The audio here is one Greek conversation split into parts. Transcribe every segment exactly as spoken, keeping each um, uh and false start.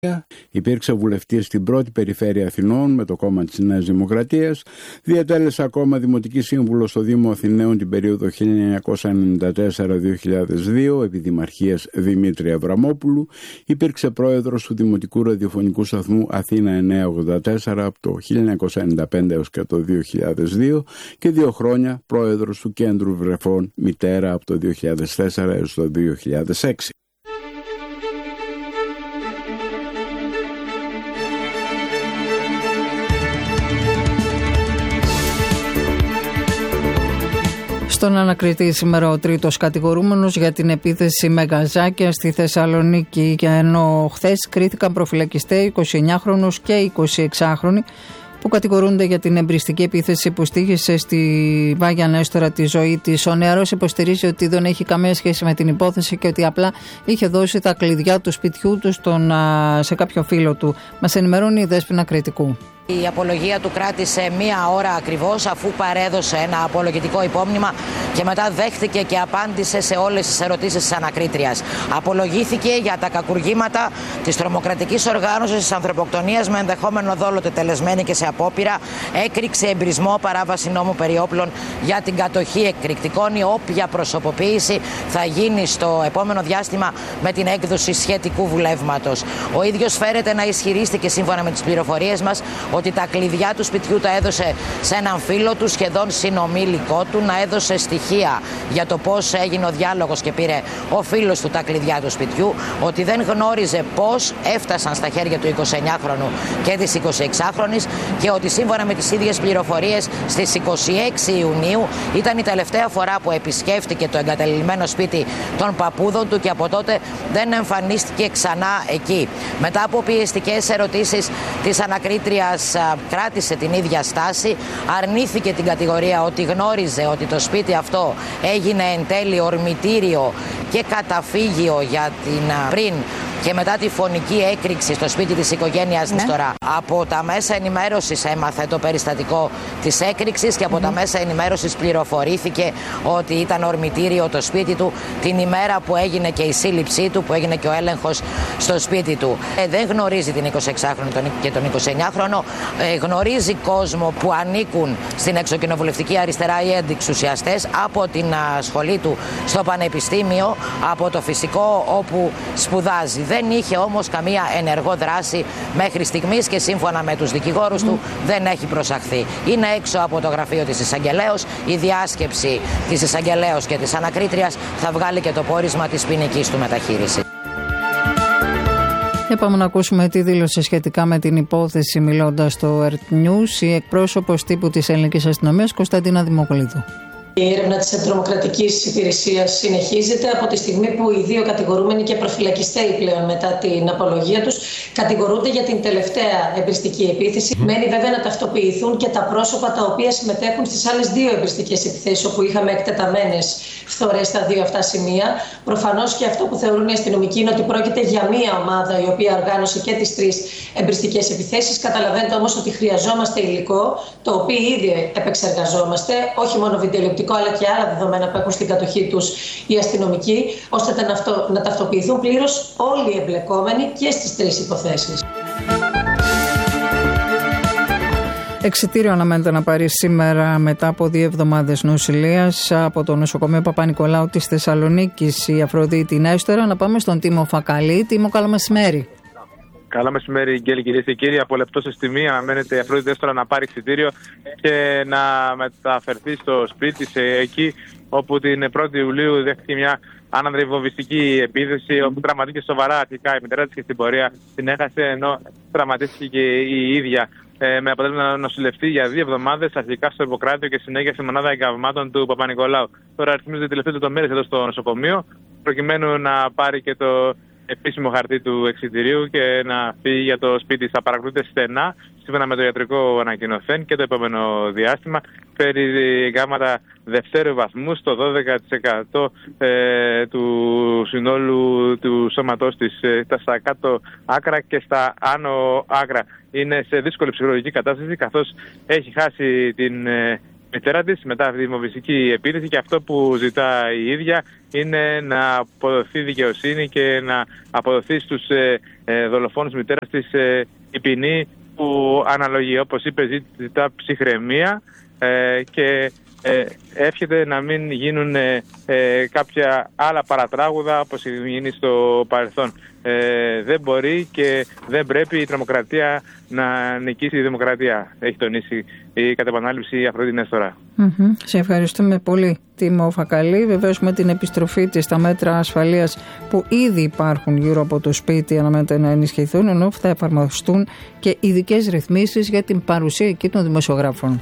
Υπήρξε βουλευτής στην πρώτη περιφέρεια Αθηνών με το κόμμα της Νέας Δημοκρατίας. Διατέλεσε ακόμα δημοτική σύμβουλο στο Δήμο Αθηναίων την περίοδο χίλια εννιακόσια ενενήντα τέσσερα με δύο χιλιάδες δύο επί δημαρχίας Δημήτρη Αβραμόπουλου. Υπήρξε πρόεδρος του Δημοτικού Ραδιοφωνικού Σταθμού Αθήνα εννιακόσια ογδόντα τέσσερα από το χίλια εννιακόσια ενενήντα πέντε έως και το δύο χιλιάδες δύο και δύο χρόνια πρόεδρος του Κέντρου Βρεφών Μητέρα από το δύο χιλιάδες τέσσερα έως το δύο χιλιάδες έξι. Στον ανακριτή σήμερα ο τρίτος κατηγορούμενος για την επίθεση με γκαζάκια στη Θεσσαλονίκη, ενώ χθες κρίθηκαν προφυλακιστές εικοσιεννιάχρονος και εικοσιεξάχρονοι που κατηγορούνται για την εμπριστική επίθεση που στοίχησε στη Βάγια Νέστορα τη ζωή της. Ο νεαρός υποστηρίζει ότι δεν έχει καμία σχέση με την υπόθεση και ότι απλά είχε δώσει τα κλειδιά του σπιτιού του στον, σε κάποιο φίλο του. Μας ενημερώνει η Δέσποινα Κρητικού. Η απολογία του κράτησε μία ώρα ακριβώς, αφού παρέδωσε ένα απολογητικό υπόμνημα και μετά δέχτηκε και απάντησε σε όλες τις ερωτήσεις της ανακρίτριας. Απολογήθηκε για τα κακουργήματα της τρομοκρατικής οργάνωσης της ανθρωποκτονίας με ενδεχόμενο δόλο τετελεσμένη και σε απόπειρα, έκρηξε εμπρισμό, παράβαση νόμου περί όπλων για την κατοχή εκρηκτικών. Η όποια προσωποποίηση θα γίνει στο επόμενο διάστημα με την έκδοση σχετικού βουλεύματος. Ο ίδιος φέρεται να ισχυρίστηκε, σύμφωνα με τις πληροφορίες μας, ότι τα κλειδιά του σπιτιού τα έδωσε σε έναν φίλο του, σχεδόν συνομήλικό του, να έδωσε στοιχεία για το πώς έγινε ο διάλογος και πήρε ο φίλος του τα κλειδιά του σπιτιού, ότι δεν γνώριζε πώς έφτασαν στα χέρια του εικοσιεννιάχρονου και της εικοσιεξάχρονης και ότι σύμφωνα με τις ίδιες πληροφορίες στις είκοσι έξι Ιουνίου ήταν η τελευταία φορά που επισκέφτηκε το εγκαταλειμμένο σπίτι των παππούδων του και από τότε δεν εμφανίστηκε ξανά εκεί. Μετά από πιεστικές ερωτήσεις της ανακρίτριας, κράτησε την ίδια στάση, αρνήθηκε την κατηγορία ότι γνώριζε ότι το σπίτι αυτό έγινε εν τέλει ορμητήριο και καταφύγιο για την πριν και μετά τη φωνική έκρηξη στο σπίτι της οικογένειας Νέστορα. Ναι. Από τα μέσα ενημέρωσης έμαθε το περιστατικό της έκρηξης και από mm. τα μέσα ενημέρωσης πληροφορήθηκε ότι ήταν ορμητήριο το σπίτι του την ημέρα που έγινε και η σύλληψή του, που έγινε και ο έλεγχος στο σπίτι του. Ε, δεν γνωρίζει την εικοσιεξάχρονη και τον εικοσιεννιάχρονο, ε, γνωρίζει κόσμο που ανήκουν στην εξοκοινοβουλευτική αριστερά ή αντιξουσιαστές από την α, σχολή του στο πανεπιστήμιο, από το φυσικό όπου σπουδάζει. Δεν είχε όμως καμία ενεργό δράση μέχρι στιγμής και σύμφωνα με τους δικηγόρους mm. του δεν έχει προσαχθεί. Είναι έξω από το γραφείο της εισαγγελέως. Η διάσκεψη της εισαγγελέως και της ανακρίτριας θα βγάλει και το πόρισμα της ποινικής του μεταχείρισης. Και πάμε να ακούσουμε τι δήλωσε σχετικά με την υπόθεση μιλώντας στο Earth News η εκπρόσωπος τύπου της Ελληνικής Αστυνομίας Κωνσταντίνα Δημοκολίδου. Η έρευνα της τρομοκρατικής υπηρεσίας συνεχίζεται από τη στιγμή που οι δύο κατηγορούμενοι και προφυλακιστέοι πλέον μετά την απολογία τους κατηγορούνται για την τελευταία εμπριστική επίθεση. Mm. Μένει βέβαια να ταυτοποιηθούν και τα πρόσωπα τα οποία συμμετέχουν στις άλλες δύο εμπριστικές επιθέσεις όπου είχαμε εκτεταμένες φθορές στα δύο αυτά σημεία. Προφανώς και αυτό που θεωρούν οι αστυνομικοί είναι ότι πρόκειται για μία ομάδα η οποία οργάνωσε και τις τρεις εμπριστικές επιθέσεις. Καταλαβαίνετε όμως ότι χρειαζόμαστε υλικό το οποίο ήδη επεξεργαζόμαστε, όχι μόνο βιντεοληπτικό αλλά και άλλα δεδομένα που έχουν στην κατοχή τους οι αστυνομικοί, ώστε να, αυτο, να ταυτοποιηθούν πλήρως όλοι οι εμπλεκόμενοι και στις τρεις υποθέσεις. Εξιτήριο αναμένεται να πάρει σήμερα μετά από δύο εβδομάδες νοσηλείας από το νοσοκομείο Παπα-Νικολάου της Θεσσαλονίκης η Αφροδίτη Νέστορα. Να πάμε στον Τίμο Φακαλή. Τίμο, καλό μεσημέρι. Καλά μεσημέρι, Γκέλη, κυρίες και κύριοι. Από λεπτό σε στιγμή αναμένεται η Αφροδίτη Νέστορα να πάρει εξιτήριο και να μεταφερθεί στο σπίτι της, εκεί όπου την πρώτη Ιουλίου δέχτηκε μια άνανδρη βομβιστική επίθεση, όπου τραυματίστηκε σοβαρά αρχικά η μητέρα της και στην πορεία την έχασε, ενώ τραυματίστηκε και η ίδια. Ε, με αποτέλεσμα να νοσηλευτεί για δύο εβδομάδες, αρχικά στο Ιπποκράτιο και συνέχεια στη μονάδα εγκαυμάτων του Παπα-Νικολάου. Τώρα αριθμίζονται τελευταίες λεπτομέρειες εδώ στο νοσοκομείο, προκειμένου να πάρει και το επίσημο χαρτί του εξιτηρίου και να φύγει για το σπίτι. Θα παρακολουθείται στενά, σύμφωνα με το ιατρικό ανακοινωθέν, και το επόμενο διάστημα. Φέρει γάμματα δευτέρου βαθμού στο δώδεκα τοις εκατό ε, του συνόλου του σώματός της, ε, στα κάτω άκρα και στα άνω άκρα. Είναι σε δύσκολη ψυχολογική κατάσταση, καθώς έχει χάσει την ε, μητέρα της μετά αυτή τη βομβιστική επίθεση, και αυτό που ζητά η ίδια είναι να αποδοθεί δικαιοσύνη και να αποδοθεί στους ε, ε, δολοφόνους μητέρας της ε, η ποινή που αναλογεί. Όπως είπε, ζητά ψυχραιμία ε, και ε, εύχεται να μην γίνουν ε, ε, κάποια άλλα παρατράγουδα όπως έχει γίνει στο παρελθόν. Ε, δεν μπορεί και δεν πρέπει η τρομοκρατία να νικήσει η δημοκρατία, έχει τονίσει η κατά επανάληψη Αφροδίτη Νέστορα. Mm-hmm. Σε ευχαριστούμε πολύ, Τίμο Φακαλή. Βεβαίως, με την επιστροφή της στα μέτρα ασφαλείας που ήδη υπάρχουν γύρω από το σπίτι αναμένεται να ενισχυθούν, ενώ θα εφαρμοστούν και ειδικές ρυθμίσεις για την παρουσία εκεί των δημοσιογράφων.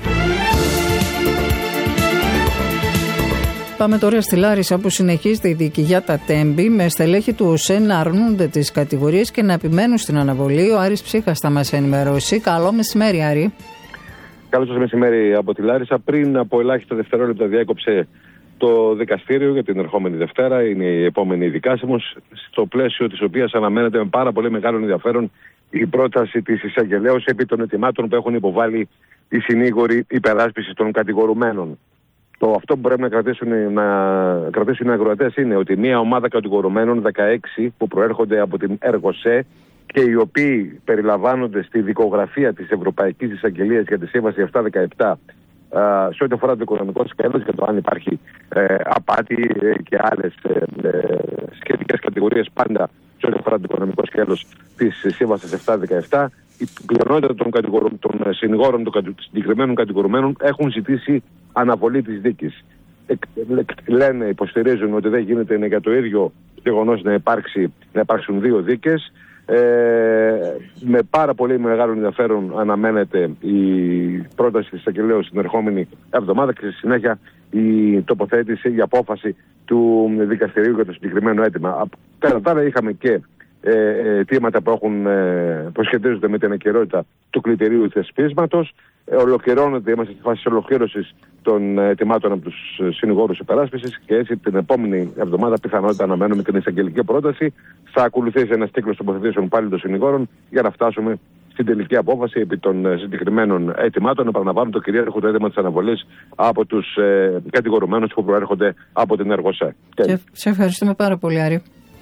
Πάμε τώρα στη Λάρισα, που συνεχίζεται η δίκη για τα Τέμπη, με στελέχη του ΟΣΕ να αρνούνται τις κατηγορίες και να επιμένουν στην αναβολή. Ο Άρης Ψύχας θα μας ενημερώσει. Καλό μεσημέρι, Άρη. Καλό σας μεσημέρι από τη Λάρισα. Πριν από ελάχιστα δευτερόλεπτα διέκοψε το δικαστήριο για την ερχόμενη Δευτέρα. Είναι η επόμενη δικάσιμος, στο πλαίσιο της οποίας αναμένεται με πάρα πολύ μεγάλο ενδιαφέρον η πρόταση της εισαγγελέως επί των ετοιμάτων που έχουν υποβάλει οι συνήγοροι υπεράσπισης των κατηγορουμένων. Το αυτό που πρέπει να κρατήσουν, να κρατήσουν οι ακροατές είναι ότι μια ομάδα κατηγορουμένων δεκαέξι που προέρχονται από την ΕΡΓΟΣΕ και οι οποίοι περιλαμβάνονται στη δικογραφία της Ευρωπαϊκής Εισαγγελίας για τη Σύμβαση επτακόσια δεκαεπτά σε ό,τι αφορά το οικονομικό σκέλος και το αν υπάρχει ε, απάτη ε, και άλλες ε, ε, σχετικές κατηγορίες πάντα σε ό,τι αφορά το οικονομικό σκέλος της Σύμβασης επτακόσια δεκαεπτά, η πλειονότητα των, των συνηγόρων των συγκεκριμένων κατηγορουμένων έχουν ζητήσει αναβολή της δίκης. Ε, λένε, υποστηρίζουν ότι δεν γίνεται είναι για το ίδιο γεγονός να, να υπάρξουν δύο δίκες. Ε, με πάρα πολύ μεγάλο ενδιαφέρον αναμένεται η πρόταση της εισαγγελέως την ερχόμενη εβδομάδα και στη συνέχεια η τοποθέτηση, η απόφαση του δικαστηρίου για το συγκεκριμένο αίτημα. Κατά τα άλλα, είχαμε και ε, αιτήματα που, έχουν, ε, που σχετίζονται με την ακεραιότητα του κλητηρίου θεσπίσματος. Ε, ολοκληρώνεται, είμαστε στη φάση της ολοκλήρωσης των αιτημάτων από τους συνηγόρους υπεράσπισης και έτσι την επόμενη εβδομάδα πιθανότητα αναμένουμε την εισαγγελική πρόταση. Θα ακολουθήσει ένας κύκλος τοποθετήσεων πάλι των συνηγόρων για να φτάσουμε στην τελική απόφαση επί των συγκεκριμένων αιτημάτων. Επαναλαμβάνω το κυρίαρχο το αίτημα της αναβολής από τους ε, κατηγορουμένους που προέρχονται από την ΕΡΓΟΣΕ. Και σε ευχαριστούμε πάρα πολύ, Άρη.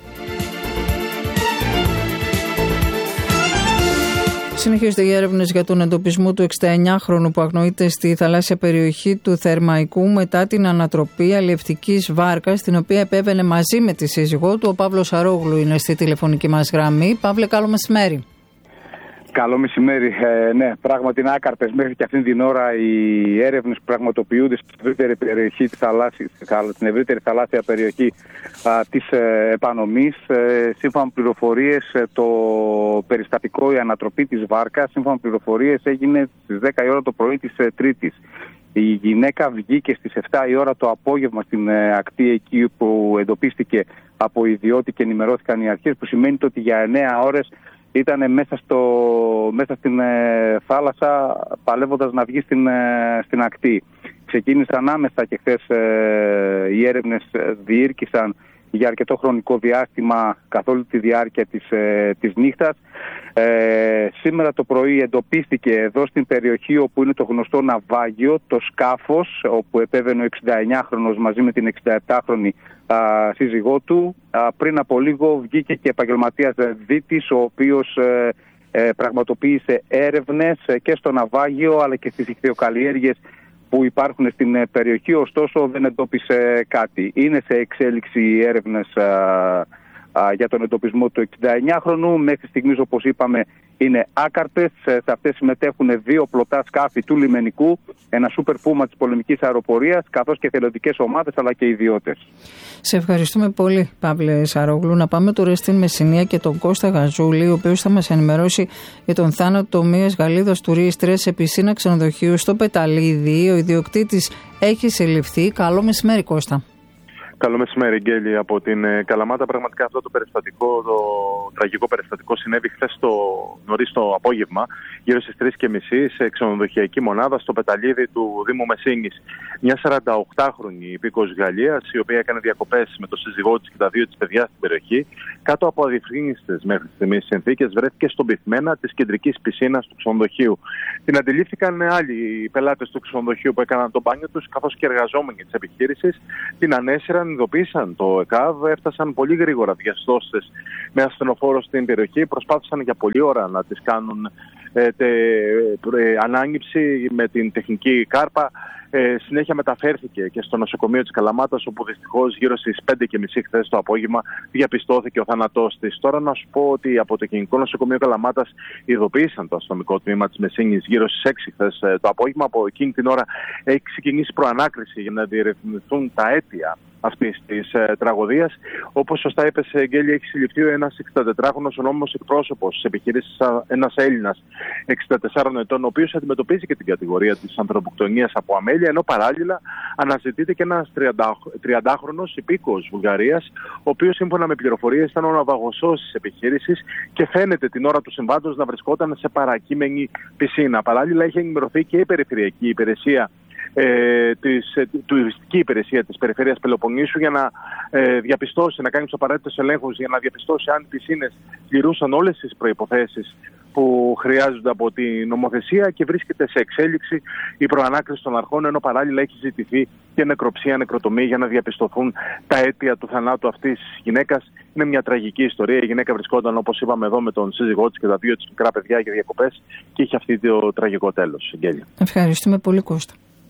Συνεχίζονται οι έρευνες για τον εντοπισμό του εξηνταεννιάχρονου που αγνοείται στη θαλάσσια περιοχή του Θερμαϊκού μετά την ανατροπή αλλιευτικής βάρκας, την οποία επέβαινε μαζί με τη σύζυγό του. Ο Παύλος Αρόγλου είναι στη τηλεφωνική μας γραμμή. Παύλε, καλό μεσημέρι. Καλό μεσημέρι. Ε, ναι, πράγματι είναι άκαρτες μέχρι και αυτήν την ώρα οι έρευνες που πραγματοποιούνται στην ευρύτερη περιοχή της θαλάσσης, στην ευρύτερη θαλάσσια περιοχή α, της ε, επανομής. Ε, σύμφωνα με πληροφορίες, ε, το περιστατικό, η ανατροπή της βάρκας, σύμφωνα με πληροφορίες, έγινε στις δέκα η ώρα το πρωί της ε, Τρίτης. Η γυναίκα βγήκε στις επτά η ώρα το απόγευμα στην ε, ακτή εκεί που εντοπίστηκε από ιδιώτη και ενημερώθηκαν οι αρχές, που σημαίνει ότι για εννέα ώρες ήταν μέσα, στο, μέσα στην ε, θάλασσα παλεύοντας να βγει στην, ε, στην ακτή. Ξεκίνησαν άμεσα και χθες ε, οι έρευνες διήρκησαν για αρκετό χρονικό διάστημα καθ' όλη τη διάρκεια της, ε, της νύχτας. Ε, σήμερα το πρωί εντοπίστηκε εδώ στην περιοχή όπου είναι το γνωστό ναυάγιο, το σκάφος όπου επέβαινε ο εξηνταεννιάχρονος μαζί με την εξηνταεπτάχρονη α, σύζυγό του. Α, πριν από λίγο βγήκε και επαγγελματίας δίτης, ο οποίος ε, ε, πραγματοποίησε έρευνες και στο ναυάγιο αλλά και στις ιχθυοκαλλιέργειες που υπάρχουν στην περιοχή, ωστόσο δεν εντόπισε κάτι. Είναι σε εξέλιξη οι έρευνες α, α, για τον εντοπισμό του εξηνταεννιάχρονου. Μέχρι στιγμής, όπως είπαμε, είναι άκαρτες. Σε αυτές συμμετέχουν δύο πλωτά σκάφη του λιμενικού, ένα σούπερ πούμα της πολεμικής αεροπορίας, καθώς και εθελοντικές ομάδες αλλά και ιδιώτες. Σε ευχαριστούμε πολύ, Παύλε Σαρόγλου. Να πάμε τώρα στην Μεσσηνία και τον Κώστα Γαζούλη, ο οποίος θα μας ενημερώσει για τον θάνατο μιας Γαλλίδας τουρίστρες σε πισίνα ξενοδοχείου στο Πεταλίδι. Ο ιδιοκτήτης έχει συλληφθεί. Καλό μεσημέρι, Κώστα. Καλό μεσημέρι, Γκέλη, από την Καλαμάτα. Πραγματικά αυτό το περιστατικό, το τραγικό περιστατικό, συνέβη χθες το νωρίς το απόγευμα, γύρω στις τρεις και μισή, σε ξενοδοχειακή μονάδα στο Πεταλίδι του Δήμου Μεσίνης. Μια σαρανταοκτάχρονη υπήκοος Γαλλίας, η οποία έκανε διακοπές με το σύζυγό της και τα δύο της παιδιά στην περιοχή, κάτω από αδιευκρίνιστες μέχρι στιγμής συνθήκες, βρέθηκε στον πυθμένα της κεντρικής πισίνας του ξενοδοχείου. Την αντιλήφθηκαν άλλοι πελάτες του ξενοδοχείου που έκαναν το μπάνιο τους, καθώς και εργαζόμενοι της επιχείρησης. Την ανέσυραν, ειδοποίησαν το ΕΚΑΒ, έφτασαν πολύ γρήγορα διαστόστες με ασθενοφόρο στην περιοχή, προσπάθησαν για πολλή ώρα να τις κάνουν ε, τε, ε, ανάγνυψη με την τεχνική κάρπα. Ε, συνέχεια μεταφέρθηκε και στο νοσοκομείο της Καλαμάτας, όπου δυστυχώς γύρω στις πέντε και μισή χθες το απόγευμα διαπιστώθηκε ο θάνατός της. Τώρα να σου πω ότι από το Κοινικό Νοσοκομείο Καλαμάτας ειδοποίησαν το αστυνομικό τμήμα της Μεσίνης γύρω στις έξι χθες το απόγευμα. Από εκείνη την ώρα έχει ξεκινήσει προανάκριση για να διερευνηθούν τα αίτια αυτής της ε, τραγωδίας. Όπως σωστά είπες, Γκέλη, έχει συλληφθεί ένας εξηντατετράχρονος ονόμιμος εκπρόσωπος της επιχείρησης, ένας Έλληνας εξήντα τεσσάρων ετών, ο οποίος αντιμετωπίζει και την κατηγορία της ανθρωποκτονίας από αμέλεια, ενώ παράλληλα αναζητείται και ένας τριαντάχρονος υπήκοος Βουλγαρίας, ο οποίος σύμφωνα με πληροφορίες ήταν ο ναυαγοσός της επιχείρησης και φαίνεται την ώρα του συμβάντος να βρισκόταν σε παρακείμενη πισίνα. Παράλληλα, έχει ενημερωθεί και η Περιφερειακή Υπηρεσία Ε, της ε, τουριστική υπηρεσία της Περιφέρειας Πελοποννήσου για να ε, διαπιστώσει, να κάνει τους απαραίτητους ελέγχους για να διαπιστώσει αν οι πισίνες πληρούσαν όλες τις προϋποθέσεις που χρειάζονται από την νομοθεσία, και βρίσκεται σε εξέλιξη η προανάκριση των αρχών, ενώ παράλληλα έχει ζητηθεί και νεκροψία, νεκροτομή για να διαπιστωθούν τα αίτια του θανάτου αυτής της γυναίκας. Είναι μια τραγική ιστορία. Η γυναίκα βρισκόταν, όπως είπαμε εδώ, με τον σύζυγό της και τα δύο της μικρά παιδιά για διακοπές και είχε αυτή το τραγικό τέλος. Ευχαριστούμε πολύ, Κώστα.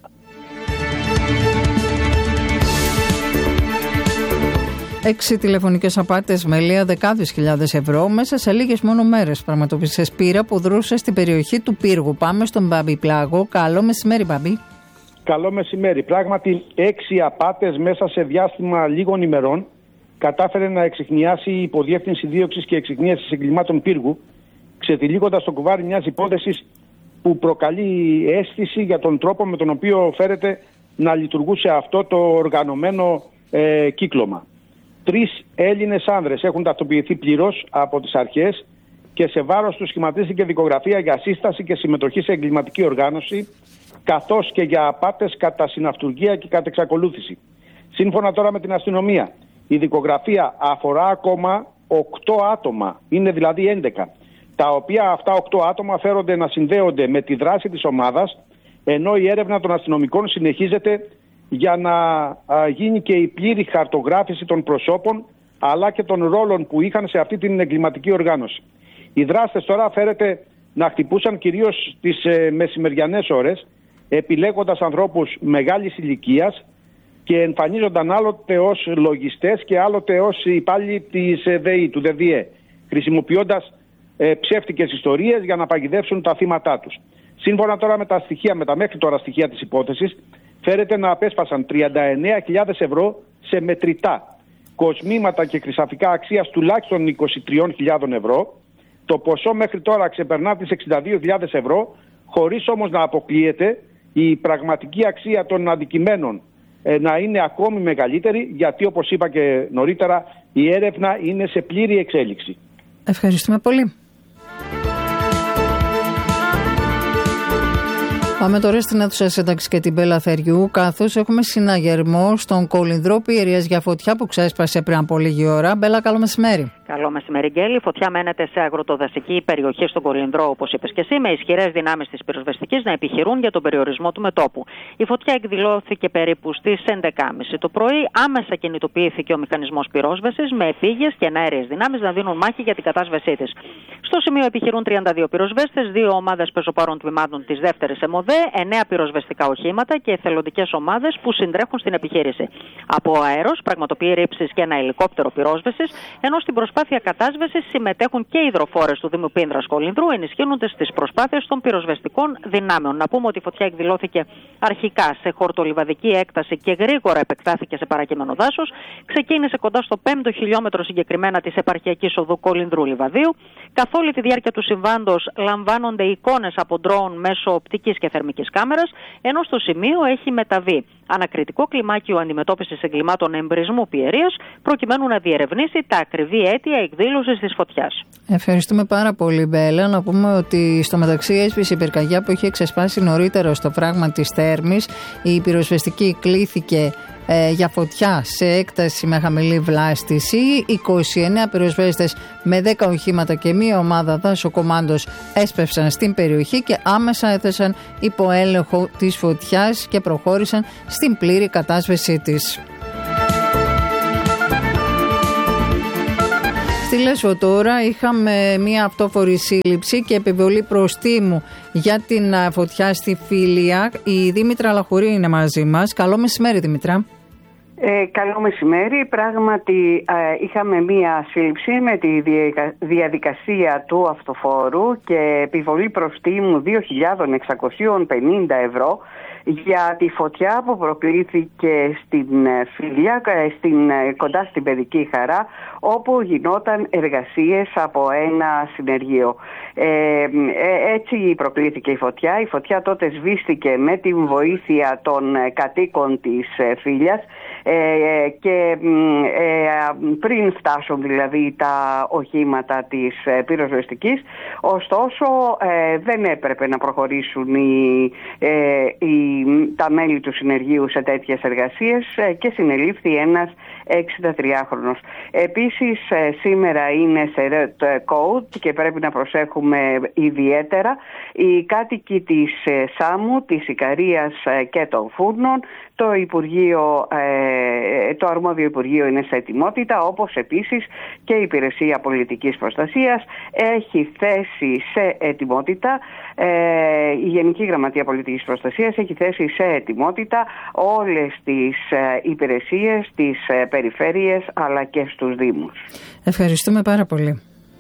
Έξι τηλεφωνικές απάτες με λία δεκάδες χιλιάδες ευρώ μέσα σε λίγες μόνο μέρες πραγματοποίησε Σπύρα που δρούσε στην περιοχή του Πύργου. Πάμε στον Μπάμπη Πλάγο. Καλό μεσημέρι, Μπάμπη. Καλό μεσημέρι. Πράγματι, έξι απάτες μέσα σε διάστημα λίγων ημερών κατάφερε να εξιχνιάσει η Υποδιεύθυνση Δίωξης και Εξιχνίασης Εγκλημάτων Πύργου, ξετυλίγοντας το κουβάρι μιας υπόθεσης που προκαλεί αίσθηση για τον τρόπο με τον οποίο φέρεται να λειτουργούσε αυτό το οργανωμένο ε, κύκλωμα. Τρεις Έλληνες άνδρες έχουν ταυτοποιηθεί πλήρως από τις αρχές και σε βάρος τους σχηματίστηκε δικογραφία για σύσταση και συμμετοχή σε εγκληματική οργάνωση, καθώς και για απάτες κατά συναυτουργία και κατά εξακολούθηση. Σύμφωνα τώρα με την αστυνομία, η δικογραφία αφορά ακόμα οκτώ άτομα, είναι δηλαδή έντεκα, τα οποία αυτά οκτώ άτομα φέρονται να συνδέονται με τη δράση της ομάδας, ενώ η έρευνα των αστυνομικών συνεχίζεται για να α, γίνει και η πλήρη χαρτογράφηση των προσώπων αλλά και των ρόλων που είχαν σε αυτή την εγκληματική οργάνωση. Οι δράστες τώρα φέρεται να χτυπούσαν κυρίως τις ε, μεσημεριανές ώρες, επιλέγοντας ανθρώπους μεγάλης ηλικίας και εμφανίζονταν άλλοτε ως λογιστές και άλλοτε ως υπάλληλοι της ε, ΔΕΗ, του ΔΕΔΙΕ, χρησιμοποιώντας ε, ψεύτικες ιστορίες για να παγιδεύσουν τα θύματά τους. Σύμφωνα τώρα με τα στοιχεία, με τα μέχρι τώρα στοιχεία της υπόθεσης, φέρεται να απέσπασαν τριάντα εννέα χιλιάδες ευρώ σε μετρητά, κοσμήματα και χρυσαφικά αξίας τουλάχιστον είκοσι τρεις χιλιάδες ευρώ. Το ποσό μέχρι τώρα ξεπερνά τις εξήντα δύο χιλιάδες ευρώ, χωρίς όμως να αποκλείεται η πραγματική αξία των αντικειμένων ε, να είναι ακόμη μεγαλύτερη, γιατί όπως είπα και νωρίτερα, η έρευνα είναι σε πλήρη εξέλιξη. Ευχαριστούμε πολύ. Πάμε τώρα στην αίθουσα σύνταξη και την Μπέλα Θεριού, καθώς έχουμε συναγερμό στον Κολυνδρό Πιερίας για φωτιά που ξέσπασε πριν από λίγη ώρα. Μπέλα, καλό μεσημέρι. Καλό μεσημέρι, Γκέλη. Η φωτιά μένεται σε αγροτοδασική περιοχή στον Κολυνδρό, όπως είπες και εσύ, με ισχυρές δυνάμεις της πυροσβεστικής να επιχειρούν για τον περιορισμό του μετόπου. Η φωτιά εκδηλώθηκε περίπου στις έντεκα και μισή το πρωί. Άμεσα κινητοποιήθηκε ο μηχανισμός πυρόσβεσης με επίγειες και εναέριες δυνάμεις να δίνουν μάχη για την κατάσβεσή της. Στο σημείο επιχειρούν τριάντα δύο πυροσβέστες, δύο ομάδες πεζοπάρων τμήματων της δεύτερης ΕΜΟΔΕ, εννέα πυροσβεστικά οχήματα και εθελοντικές ομάδες που συντρέχουν στην επιχείρηση. Από αέρος πραγματοποιεί ρήψεις και ένα ελικόπτερο πυρόσβεσης, ενώ στην προσπάθεια κατάσβεσης συμμετέχουν και οι υδροφόρες του Δήμου Πίνδρας Κολυνδρού, ενισχύοντας τις προσπάθειες των πυροσβεστικών δυνάμεων. Να πούμε ότι η φωτιά εκδηλώθηκε αρχικά σε χορτολιβαδική έκταση και γρήγορα επεκτάθηκε σε παρακείμενο δάσος. Ξεκίνησε κοντά στο πέμπτο χιλιόμετρο συγκεκριμένα της επαρχιακής οδού Κολυνδρού Λιβαδίου. Καθ' όλη τη διάρκεια του συμβάντος λαμβάνονται εικόνες από ντρόουν μέσω οπτικής και θερμικής κάμερας, ενώ στο σημείο έχει μεταβεί ανακριτικό κλιμάκιο αντιμετώπισης εγκλημάτων εμπρισμού πιερίας, προκειμένου να διερευνήσει τα ακριβή αίτια εκδήλωσης της φωτιάς. Ευχαριστούμε πάρα πολύ, Μπέλα. Να πούμε ότι στο μεταξύ έσπησε η πυρκαγιά που είχε ξεσπάσει νωρίτερα στο φράγμα της Θέρμης. Η πυροσβεστική κλήθηκε ε, για φωτιά σε έκταση με χαμηλή βλάστηση. είκοσι εννέα πυροσβέστες με δέκα οχήματα και μία ομάδα δάσοκομάντος έσπευσαν στην περιοχή και άμεσα έθεσαν υπό έλεγχο της φωτιάς και προχώρησαν στην πλήρη κατάσβεσή της. Στη Λέσβο τώρα είχαμε μια αυτόφορη σύλληψη και επιβολή προστίμου για την φωτιά στη Φίλια. Η Δήμητρα Λαχουρή είναι μαζί μας. Καλό μεσημέρι, Δήμητρα. Ε, καλό μεσημέρι. Πράγματι ε, είχαμε μία σύλληψη με τη διαδικασία του αυτοφόρου και επιβολή προστίμου δύο χιλιάδες εξακόσια πενήντα ευρώ για τη φωτιά που προκλήθηκε στην Φίλια, στην, κοντά στην Παιδική Χαρά, όπου γινόταν εργασίες από ένα συνεργείο. Ε, έτσι προκλήθηκε η φωτιά. Η φωτιά τότε σβήστηκε με την βοήθεια των κατοίκων της Φίλιας ε, και ε, πριν φτάσουν δηλαδή τα οχήματα της πυροσβεστικής. Ωστόσο ε, δεν έπρεπε να προχωρήσουν οι, ε, οι τα μέλη του συνεργείου σε τέτοιες εργασίες και συνελήφθη ένας εξηντατριάχρονος. Επίσης σήμερα είναι σε red code και πρέπει να προσέχουμε ιδιαίτερα οι κάτοικοι της Σάμου, της Ικαρίας και των Φούρνων. Το, Υπουργείο, το αρμόδιο Υπουργείο είναι σε ετοιμότητα, όπως επίσης και η Υπηρεσία Πολιτικής Προστασίας έχει θέσει σε ετοιμότητα, η Γενική Γραμματεία Πολιτικής Προστασίας έχει θέσει σε ετοιμότητα όλες τις υπηρεσίες, τις περιφέρειες αλλά και στους Δήμους. Ευχαριστούμε πάρα πολύ.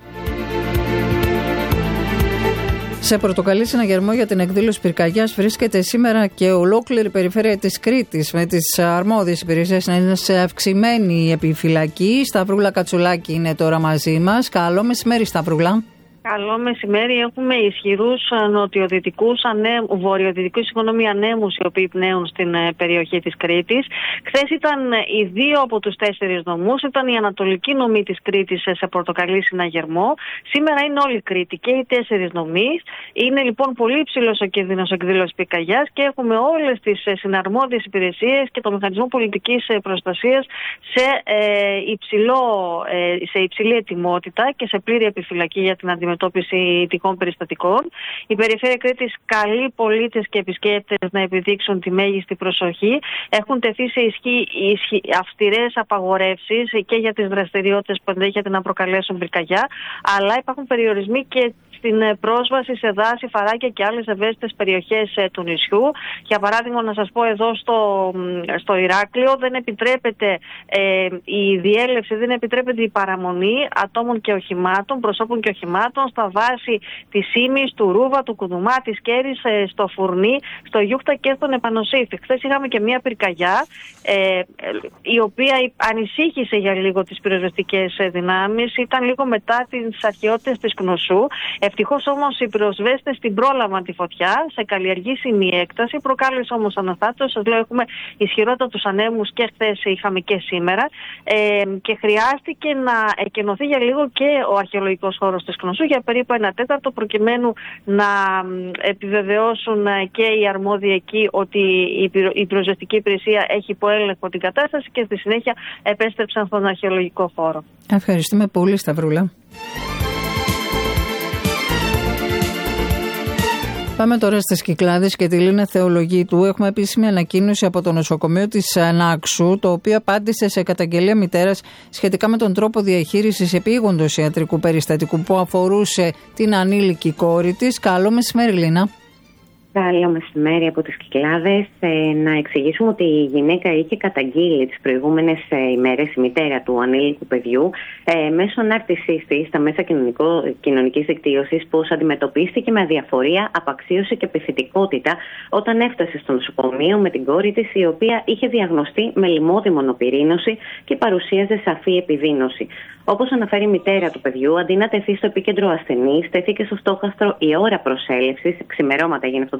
Σε πορτοκαλί συναγερμό για την εκδήλωση πυρκαγιάς βρίσκεται σήμερα και ολόκληρη περιφέρεια της Κρήτης, με τις αρμόδιες υπηρεσίες να είναι σε αυξημένη επιφυλακή. Σταυρούλα Κατσουλάκη είναι τώρα μαζί μας. Καλό μεσημέρι, Σταυρούλα. Καλό μεσημέρι. Έχουμε ισχυρούς νοτιοδυτικούς, βορειοδυτικούς συγγνώμη, ανέμους οι οποίοι πνέουν στην περιοχή της Κρήτης. Χθες ήταν οι δύο από τους τέσσερις νομούς, ήταν η ανατολική νομή της Κρήτης σε πορτοκαλί συναγερμό. Σήμερα είναι όλη η Κρήτη και οι τέσσερις νομοί. Είναι λοιπόν πολύ υψηλός ο κίνδυνος εκδήλωσης πυρκαγιάς και έχουμε όλες τις συναρμόδιες υπηρεσίες και το μηχανισμό πολιτικής προστασίας σε, ε, υψηλό, ε, σε υψηλή ετοιμότητα και σε πλήρη επιφυλακή για την αντιμετώπιση ειδικών περιστατικών. Η Περιφέρεια Κρήτης καλεί πολίτες και επισκέπτες να επιδείξουν τη μέγιστη προσοχή. Έχουν τεθεί σε ισχύ, ισχύ αυστηρές απαγορεύσεις και για τις δραστηριότητες που ενδέχεται να προκαλέσουν πυρκαγιά, αλλά υπάρχουν περιορισμοί και στην πρόσβαση σε δάση, φαράκια και άλλες ευαίσθητες περιοχές του νησιού. Για παράδειγμα, να σας πω εδώ στο, στο Ηράκλειο δεν επιτρέπεται ε, η διέλευση, δεν επιτρέπεται η παραμονή ατόμων και οχημάτων, προσώπων και οχημάτων στα βάση της Ήμης, του Ρούβα, του Κουδουμά, της Κέρης, ε, στο Φουρνί, στο Γιούχτα και στον Επανοσύφη. Χθες είχαμε και μια πυρκαγιά ε, η οποία ανησύχησε για λίγο τις πυροσβεστικές δυνάμεις. Ήταν λίγο μετά τις αρχαιότητες της Κνωσού. Ευτυχώς όμως οι πυροσβέστες την πρόλαβαν τη φωτιά σε καλλιεργήσιμη έκταση. Προκάλεσε όμως αναστάτωση. Σας λέω, έχουμε ισχυρότατους ανέμους και χθες είχαμε και σήμερα. Ε, και χρειάστηκε να εκενωθεί για λίγο και ο αρχαιολογικός χώρος της Κνωσού για περίπου ένα τέταρτο, προκειμένου να επιβεβαιώσουν και οι αρμόδιοι εκεί ότι η πυροσβεστική υπηρεσία έχει υποέλεγχο την κατάσταση και στη συνέχεια επέστρεψαν στον αρχαιολογικό χώρο. Ευχαριστούμε πολύ, Σταυρούλα. Πάμε τώρα στις Κυκλάδες και τη Λίνα Θεολογίτου. Έχουμε επίσημη ανακοίνωση από το νοσοκομείο της Νάξου, το οποίο απάντησε σε καταγγελία μητέρας σχετικά με τον τρόπο διαχείρισης επίγοντος ιατρικού περιστατικού που αφορούσε την ανήλικη κόρη της. Καλό μεσημέρι, Λίνα. Καλό μεσημέρι από τις Κυκλάδες. Ε, να εξηγήσουμε ότι η γυναίκα είχε καταγγείλει τις προηγούμενες ε, ημέρες, η μητέρα του ανήλικου παιδιού, ε, μέσω ανάρτησής της στα μέσα κοινωνικής δικτύωσης, πως αντιμετωπίστηκε με αδιαφορία, απαξίωση και επιθετικότητα όταν έφτασε στο νοσοκομείο με την κόρη της, η οποία είχε διαγνωστεί με λιμώδη μονοπυρήνωση και παρουσίαζε σαφή επιδείνωση. Όπως αναφέρει η μητέρα του παιδιού, αντί να τεθεί στο επίκεντρο ασθενής, τέθηκε στο στόχαστρο η ώρα προσέλευσης, ξημερώματα έγινε αυτό το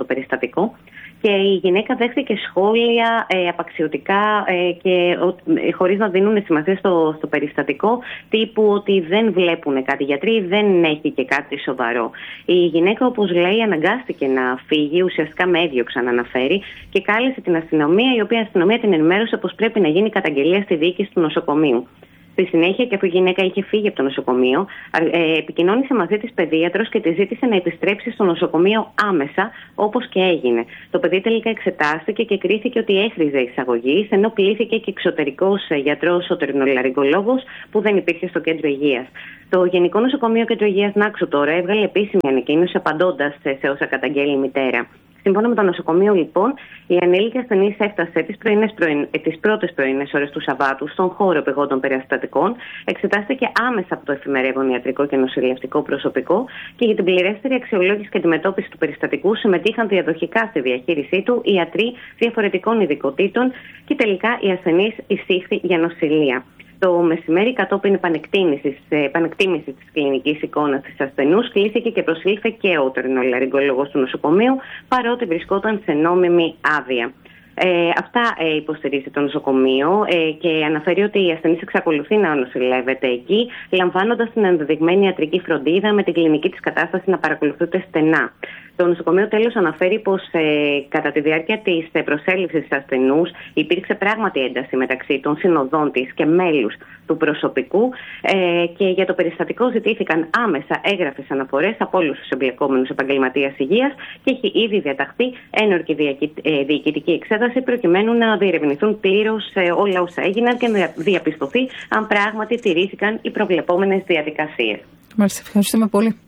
περιστατικό. Και η γυναίκα δέχτηκε σχόλια ε, απαξιωτικά ε, και ε, χωρίς να δίνουν σημασία στο, στο περιστατικό, τύπου ότι δεν βλέπουν κάτι γιατροί, δεν έχει και κάτι σοβαρό. Η γυναίκα, όπως λέει, αναγκάστηκε να φύγει, ουσιαστικά με έδιωξαν, αναφέρει, και κάλεσε την αστυνομία, η οποία αστυνομία την ενημέρωσε πως πρέπει να γίνει καταγγελία στη διοίκηση του νοσοκομείου. Στη συνέχεια, και αφού η γυναίκα είχε φύγει από το νοσοκομείο, ε, επικοινώνησε μαζί της παιδίατρος και της ζήτησε να επιστρέψει στο νοσοκομείο άμεσα, όπως και έγινε. Το παιδί τελικά εξετάστηκε και κρίθηκε ότι έχριζε εισαγωγής, ενώ κλήθηκε και εξωτερικός γιατρός οторινολαριγκολόγος που δεν υπήρχε στο κέντρο υγείας. Το Γενικό Νοσοκομείο Κέντρο Υγείας Νάξου τώρα έβγαλε επίσημη ανακοίνωση απαντώντας σε όσα καταγγέλει η μητέρα. Σύμφωνα με το νοσοκομείο, λοιπόν, η ανήλικη ασθενής έφτασε τις, πρωινές, τις πρώτες πρωινές ώρες του Σαββάτου στον χώρο επιγόντων περιστατικών, εξετάστηκε άμεσα από το εφημερεύον ιατρικό και νοσηλευτικό προσωπικό και για την πληρέστερη αξιολόγηση και αντιμετώπιση του περιστατικού συμμετείχαν διαδοχικά στη διαχείρισή του ιατροί διαφορετικών ειδικοτήτων και τελικά η ασθενής εισήχθη για νοσηλεία. Το μεσημέρι, κατόπιν επανεκτίμησης της κλινικής εικόνας της ασθενούς, κλήθηκε και προσήλθε και ο οторινολαριγκολόγος του νοσοκομείου, παρότι βρισκόταν σε νόμιμη άδεια. Ε, αυτά ε, υποστηρίζει το νοσοκομείο ε, και αναφέρει ότι η ασθενής εξακολουθεί να νοσηλεύεται εκεί, λαμβάνοντας την ενδεδειγμένη ιατρική φροντίδα με την κλινική της κατάσταση να παρακολουθούνται στενά. Το νοσοκομείο τέλος αναφέρει πως ε, κατά τη διάρκεια της ε, προσέλευσης της ασθενούς υπήρξε πράγματι ένταση μεταξύ των συνοδών της και μέλους του προσωπικού ε, και για το περιστατικό ζητήθηκαν άμεσα έγγραφες αναφορές από όλους τους εμπλεκόμενους επαγγελματίες υγείας και έχει ήδη διαταχθεί ένορκη διοικητική εξέταση προκειμένου να διερευνηθούν πλήρως ε, όλα όσα έγιναν και να διαπιστωθεί αν πράγματι τηρήθηκαν οι προβλεπόμενες διαδικασίες. Μάλιστα, ευχαριστούμε πολύ.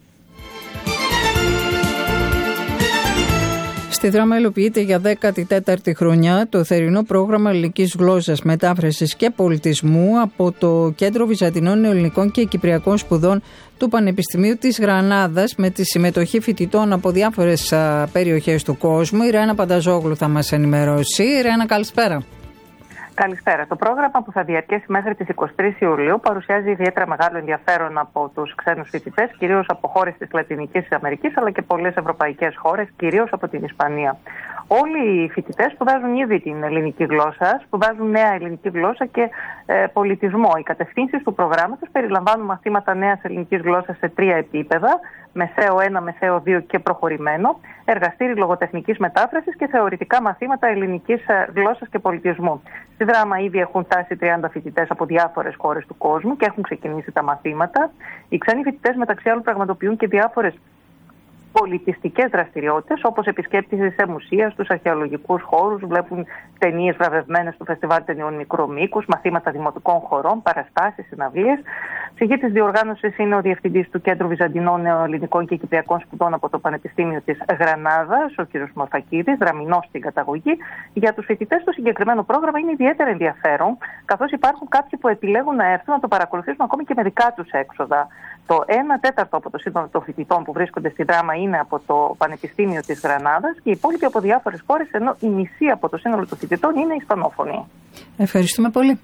Στη Δράμα υλοποιείται για δέκατη τέταρτη χρονιά το θερινό πρόγραμμα ελληνικής γλώσσας, μετάφρασης και πολιτισμού από το Κέντρο Βυζαντινών Ελληνικών και Κυπριακών Σπουδών του Πανεπιστημίου της Γρανάδας, με τη συμμετοχή φοιτητών από διάφορες περιοχές του κόσμου. Η Ρένα Πανταζόγλου θα μας ενημερώσει. Η Ρένα, καλησπέρα. Καλησπέρα. Το πρόγραμμα, που θα διαρκέσει μέχρι τις εικοστή τρίτη Ιουλίου, παρουσιάζει ιδιαίτερα μεγάλο ενδιαφέρον από τους ξένους φοιτητές, κυρίως από χώρες της Λατινικής Αμερικής, αλλά και πολλές ευρωπαϊκές χώρες, κυρίως από την Ισπανία. Όλοι οι φοιτητές σπουδάζουν ήδη την ελληνική γλώσσα, σπουδάζουν νέα ελληνική γλώσσα και ε, πολιτισμό. Οι κατευθύνσεις του προγράμματος περιλαμβάνουν μαθήματα νέας ελληνικής γλώσσας σε τρία επίπεδα, μεσαίο ένα, μεσαίο δύο και προχωρημένο, εργαστήρι λογοτεχνικής μετάφρασης και θεωρητικά μαθήματα ελληνικής γλώσσας και πολιτισμού. Στη Δράμα ήδη έχουν φτάσει τριάντα φοιτητές από διάφορες χώρες του κόσμου και έχουν ξεκινήσει τα μαθήματα. Οι ξένοι φοιτητές, μεταξύ άλλων, πραγματοποιούν και διάφορες πολιτιστικές δραστηριότητες, όπως επισκέπτηση σε μουσεία, στους αρχαιολογικούς χώρους, βλέπουν ταινίες βραβευμένες στο Φεστιβάλ Ταινιών Μικρού Μήκους, μαθήματα δημοτικών χωρών, παραστάσεις, συναυλίες. Ψυχή της διοργάνωσης είναι ο διευθυντής του Κέντρου Βυζαντινών Ελληνικών και Κυπριακών Σπουδών από το Πανεπιστήμιο της Γρανάδας, ο κ. Μορφακίδης, Δραμηνός στην καταγωγή. Για τους φοιτητές το συγκεκριμένο πρόγραμμα είναι ιδιαίτερα ενδιαφέρον, καθώς υπάρχουν κάποιοι που επιλέγουν να έρθουν να το παρακολουθήσουν ακόμη και με δικά τους έξοδα. Το ένα τέταρτο από το σύνολο των φοιτητών που βρίσκονται στη Δράμα είναι από το Πανεπιστήμιο της Γρανάδας και οι υπόλοιποι από διάφορες χώρες, ενώ η μισή από το σύνολο των φοιτητών είναι ισπανόφωνοι. Ευχαριστούμε πολύ.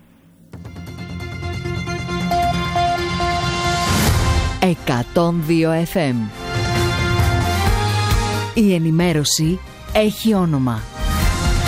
εκατόν δύο εφ εμ. Η ενημέρωση έχει όνομα.